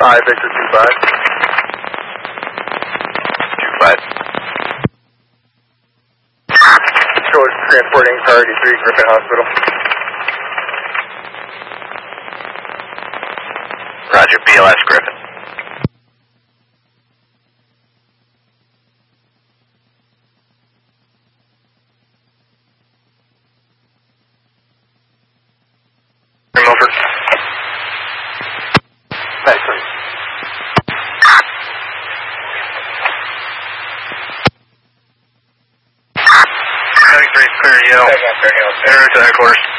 Hi, Victor 25. 25. Shows transporting priority 3, Griffin Hospital. Roger, BLS Griffin. Over. Nice, please. 73 clear, Yale. Enter to headquarters.